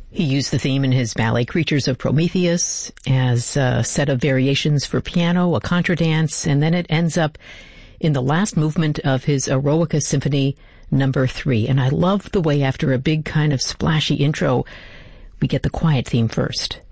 He used the theme in his ballet Creatures of Prometheus as a set of variations for piano, a contradance, and then it ends up in the last movement of his Eroica Symphony No. 3. And I love the way after a big kind of splashy intro, we get the quiet theme first.